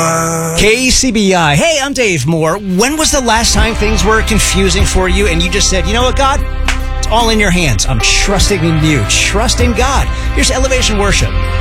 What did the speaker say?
KCBI. Hey, I'm Dave Moore. When was the last time things were confusing for you and you just said, you know what, God? It's all in your hands. I'm trusting in you. Trust in God. Here's Elevation Worship.